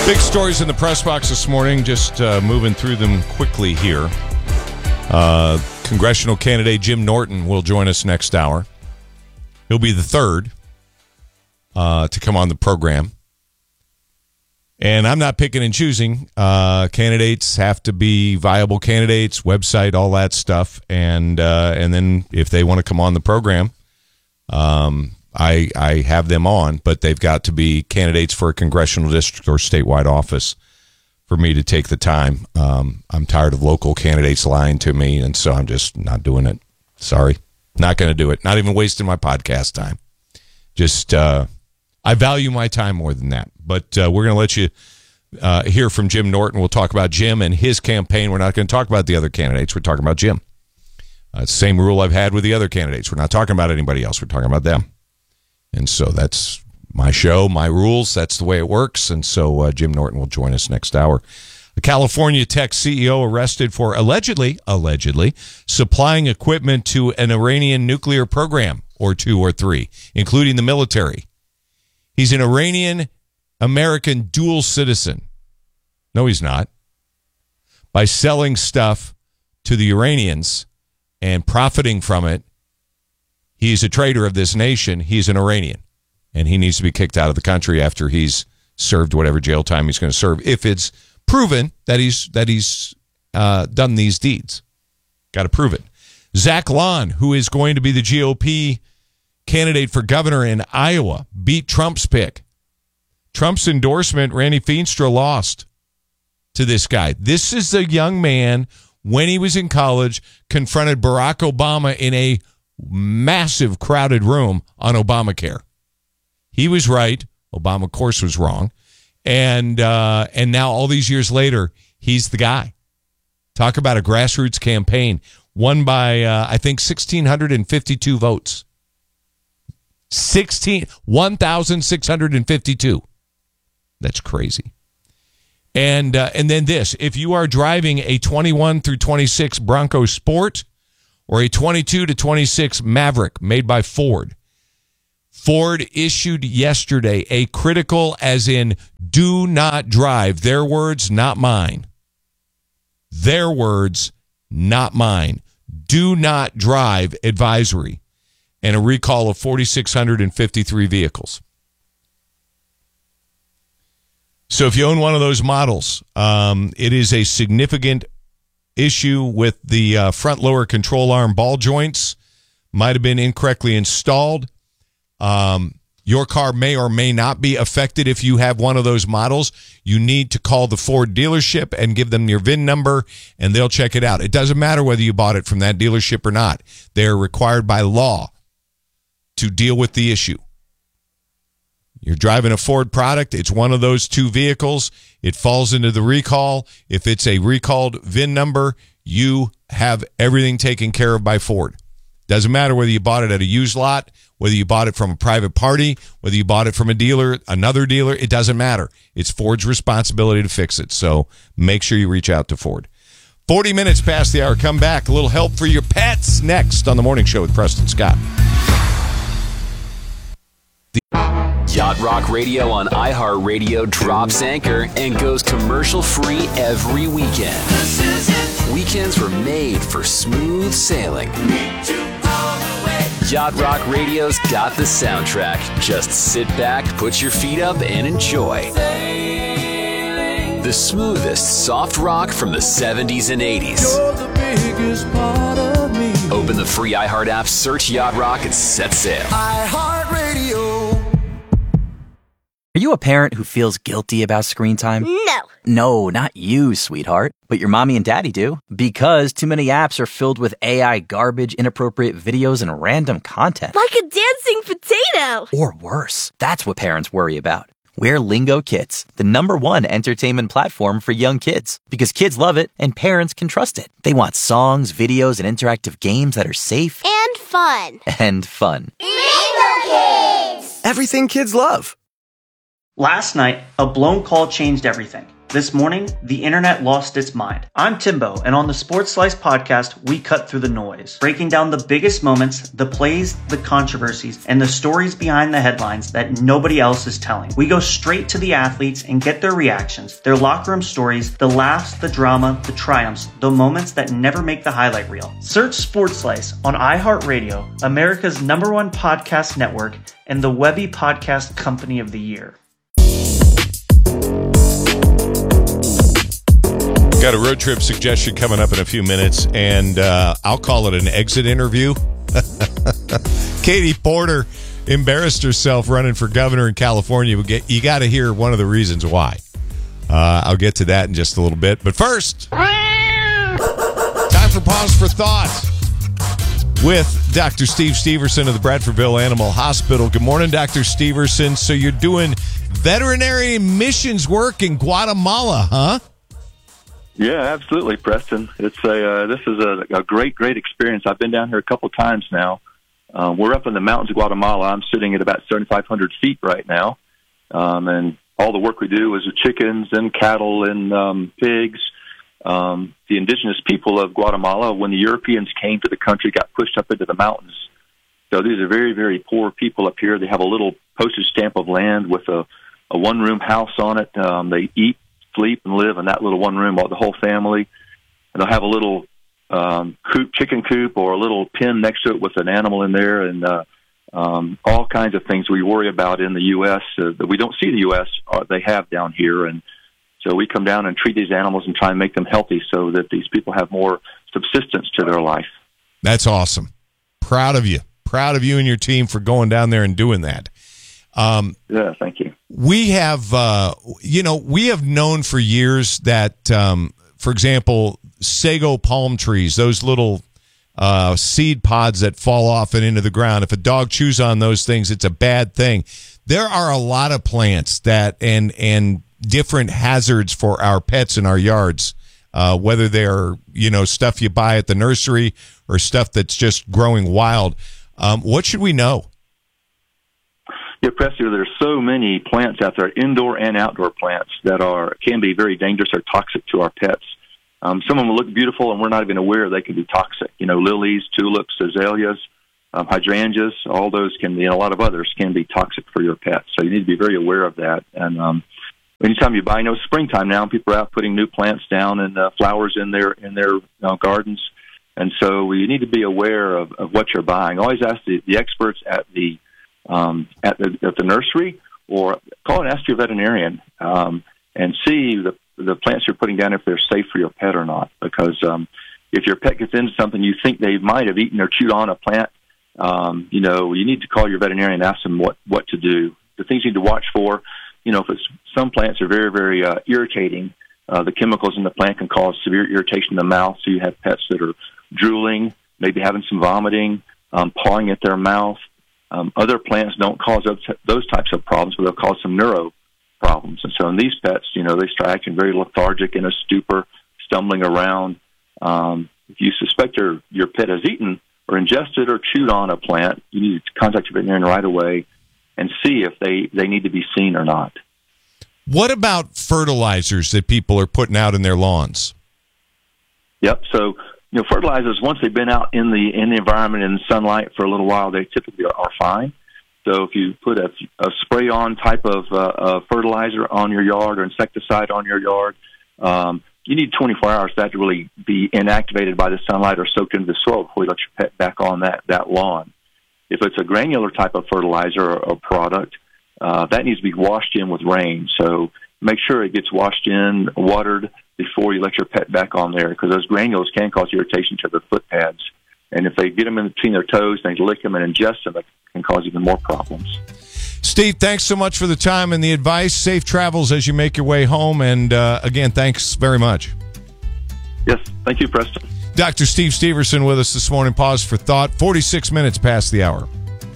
Big stories in the press box this morning, just moving through them quickly here. Congressional candidate Jim Norton will join us next hour. He'll be the third to come on the program. And I'm not picking and choosing. Candidates have to be viable candidates, website, all that stuff. And then if they want to come on the program, I have them on, but they've got to be candidates for a congressional district or statewide office for me to take the time. I'm tired of local candidates lying to me, and so I'm just not doing it. Sorry. Not going to do it. Not even wasting my podcast time. Just, I value my time more than that. But we're going to let you hear from Jim Norton. We'll talk about Jim and his campaign. We're not going to talk about the other candidates. We're talking about Jim. Same rule I've had with the other candidates. We're not talking about anybody else. We're talking about them. And so that's my show, my rules. That's the way it works. And so Jim Norton will join us next hour. A California tech CEO arrested for allegedly supplying equipment to an Iranian nuclear program, or two or three, including the military. He's an Iranian-American dual citizen. No, he's not. By selling stuff to the Iranians and profiting from it, he's a traitor of this nation. He's an Iranian, and he needs to be kicked out of the country after he's served whatever jail time he's going to serve, if it's proven that he's done these deeds. Got to prove it. Zach Lon, who is going to be the GOP candidate for governor in Iowa, beat Trump's pick. Trump's endorsement, Randy Feenstra, lost to this guy. This is a young man, when he was in college, confronted Barack Obama in a massive crowded room on Obamacare. He was right. Obama, of course, was wrong. And now all these years later, he's the guy. Talk about a grassroots campaign won by, I think, 1,652 votes. 1,652. That's crazy. And then this, if you are driving a 21 through 26 Bronco Sport or a 22 to 26 Maverick made by Ford, Ford issued yesterday a critical, as in do not drive, their words, not mine. Their words, not mine. Do not drive advisory, and a recall of 4,653 vehicles. So if you own one of those models, it is a significant issue with the front lower control arm ball joints. Might have been incorrectly installed. Your car may or may not be affected if you have one of those models. You need to call the Ford dealership and give them your VIN number, and they'll check it out. It doesn't matter whether you bought it from that dealership or not. They're required by law to deal with the issue. You're driving a Ford product. It's one of those two vehicles. It falls into the recall. If it's a recalled VIN number, you have everything taken care of by Ford. Doesn't matter whether you bought it at a used lot, whether you bought it from a private party, whether you bought it from a dealer, another dealer, it doesn't matter. It's Ford's responsibility to fix it. So make sure you reach out to Ford. 40 minutes past the hour. Come back. A little help for your pets next on The Morning Show with Preston Scott. Yacht Rock Radio on iHeartRadio drops anchor and goes commercial-free every weekend. Weekends were made for smooth sailing. Yacht Rock Radio's got the soundtrack. Just sit back, put your feet up, and enjoy. The smoothest soft rock from the 70s and 80s. You're the biggest part of me. Open the free iHeart app, search Yacht Rock, and set sail. iHeartRadio. Are you a parent who feels guilty about screen time? No. No, not you, sweetheart. But your mommy and daddy do. Because too many apps are filled with AI garbage, inappropriate videos, and random content. Like a dancing potato. Or worse. That's what parents worry about. We're Lingo Kids, the #1 entertainment platform for young kids. Because kids love it and parents can trust it. They want songs, videos, and interactive games that are safe. And fun. And fun. Lingo Kids! Everything kids love. Last night, a blown call changed everything. This morning, the internet lost its mind. I'm Timbo, and on the Sports Slice podcast, we cut through the noise, breaking down the biggest moments, the plays, the controversies, and the stories behind the headlines that nobody else is telling. We go straight to the athletes and get their reactions, their locker room stories, the laughs, the drama, the triumphs, the moments that never make the highlight reel. Search Sports Slice on iHeartRadio, America's #1 podcast network, and the Webby Podcast Company of the Year. Got a road trip suggestion coming up in a few minutes, and I'll call it an exit interview. Katie Porter embarrassed herself running for governor in California. You got to hear one of the reasons why. I'll get to that in just a little bit. But first, time for Pause for Thought with Dr. Steve Steverson of the Bradfordville Animal Hospital. Good morning, Dr. Steverson. So you're doing veterinary missions work in Guatemala, huh? Yeah, absolutely, Preston. It's this is a great experience. I've been down here a couple times now. We're up in the mountains of Guatemala. I'm sitting at about 7,500 feet right now, and all the work we do is with chickens and cattle and pigs. The indigenous people of Guatemala, when the Europeans came to the country, got pushed up into the mountains. So these are very, very poor people up here. They have a little postage stamp of land with a one-room house on it. They eat, sleep, and live in that little one room, the whole family. And they'll have a little chicken coop or a little pen next to it with an animal in there, and all kinds of things we worry about in the U.S. That we don't see the U.S. They have down here. And so we come down and treat these animals and try and make them healthy so that these people have more subsistence to their life. That's awesome. Proud of you. Proud of you and your team for going down there and doing that. Yeah, thank you. We have, we have known for years that, for example, sago palm trees, those little seed pods that fall off and into the ground, if a dog chews on those things, it's a bad thing. There are a lot of plants that and different hazards for our pets in our yards, whether they're, stuff you buy at the nursery or stuff that's just growing wild. What should we know? Yeah, Preston, there's so many plants out there, indoor and outdoor plants, that can be very dangerous or toxic to our pets. Some of them look beautiful, and we're not even aware they can be toxic. Lilies, tulips, azaleas, hydrangeas, all those can be, and a lot of others can be toxic for your pets. So you need to be very aware of that. And anytime you buy, springtime now, people are out putting new plants down and flowers in their gardens. And so you need to be aware of what you're buying. Always ask the experts at the nursery, or call and ask your veterinarian and see the plants you're putting down if they're safe for your pet or not. Because if your pet gets into something you think they might have eaten or chewed on a plant, you need to call your veterinarian and ask them what to do. The things you need to watch for, if some plants are very, very irritating. The chemicals in the plant can cause severe irritation in the mouth. So you have pets that are drooling, maybe having some vomiting, pawing at their mouth. Other plants don't cause those types of problems, but they'll cause some neuro problems. And so in these pets, they start acting very lethargic, in a stupor, stumbling around. If you suspect your pet has eaten or ingested or chewed on a plant, you need to contact your veterinarian right away and see if they need to be seen or not. What about fertilizers that people are putting out in their lawns? Yep. So, fertilizers, once they've been out in the environment in sunlight for a little while, they typically are fine. So if you put a spray-on type of fertilizer on your yard or insecticide on your yard, you need 24 hours for that to really be inactivated by the sunlight or soaked into the soil before you let your pet back on that lawn. If it's a granular type of fertilizer or product, that needs to be washed in with rain. So make sure it gets washed in, watered, before you let your pet back on there, because those granules can cause irritation to the foot pads. And if they get them in between their toes and they lick them and ingest them, it can cause even more problems. Steve, thanks so much for the time and the advice. Safe travels as you make your way home. And again, thanks very much. Yes, thank you, Preston. Dr. Steve Steverson with us this morning. Pause for thought. 46 minutes past the hour.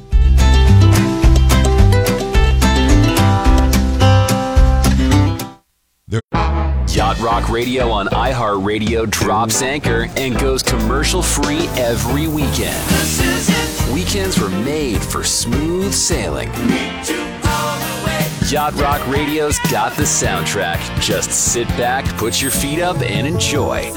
Yacht Rock Radio on iHeartRadio drops anchor and goes commercial-free every weekend. Weekends were made for smooth sailing. Yacht Rock Radio's got the soundtrack. Just sit back, put your feet up, and enjoy.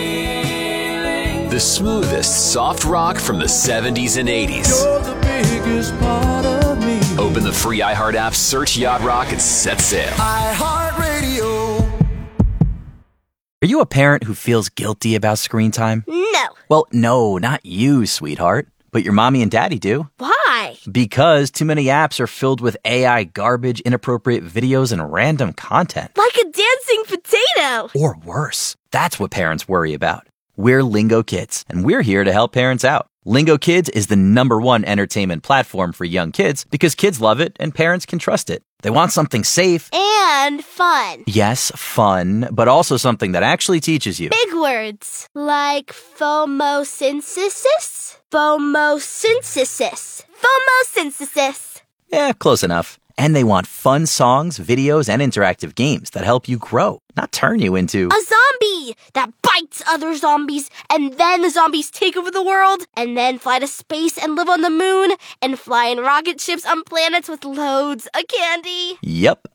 The smoothest soft rock from the 70s and 80s. You're the biggest part of me. Open the free iHeart app, search Yacht Rock, and set sail. iHeartRadio. Are you a parent who feels guilty about screen time? No. Well, no, not you, sweetheart. But your mommy and daddy do. Why? Because too many apps are filled with AI garbage, inappropriate videos, and random content. Like a dancing potato. Or worse. That's what parents worry about. We're Lingo Kids, and we're here to help parents out. Lingo Kids is the #1 entertainment platform for young kids because kids love it and parents can trust it. They want something safe. And fun. Yes, fun, but also something that actually teaches you. Big words. Like phomosynthesis? Phomosynthesis. Phomosynthesis. Yeah, close enough. And they want fun songs, videos, and interactive games that help you grow, not turn you into A zombie that bites other zombies, and then the zombies take over the world, and then fly to space and live on the moon, and fly in rocket ships on planets with loads of candy. Yep.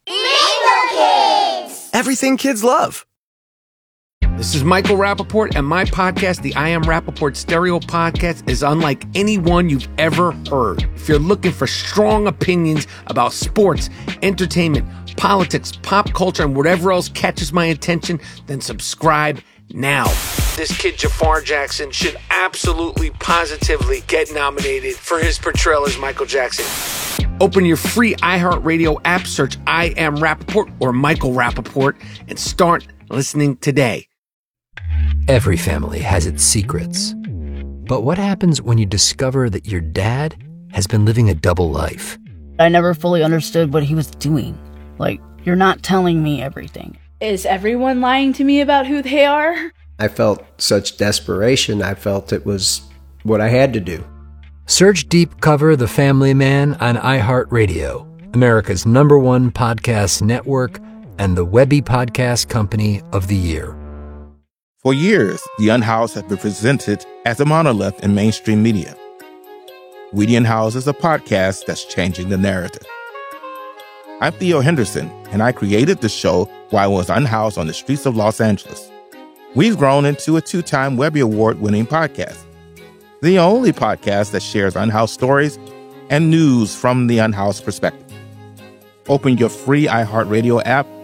Everything kids love. This is Michael Rappaport, and my podcast, the I Am Rappaport Stereo Podcast, is unlike any one you've ever heard. If you're looking for strong opinions about sports, entertainment, politics, pop culture, and whatever else catches my attention, then subscribe now. This kid, Jafar Jackson, should absolutely, positively get nominated for his portrayal as Michael Jackson. Open your free iHeartRadio app, search I Am Rappaport or Michael Rappaport, and start listening today. Every family has its secrets. But what happens when you discover that your dad has been living a double life? I never fully understood what he was doing. Like, you're not telling me everything. Is everyone lying to me about who they are? I felt such desperation. I felt it was what I had to do. Search Deep Cover The Family Man on iHeartRadio, America's #1 podcast network and the Webby Podcast Company of the Year. For years, The Unhoused has been presented as a monolith in mainstream media. We The Unhoused is a podcast that's changing the narrative. I'm Theo Henderson, and I created the show while I was unhoused on the streets of Los Angeles. We've grown into a 2-time Webby Award-winning podcast, the only podcast that shares unhoused stories and news from the unhoused perspective. Open your free iHeartRadio app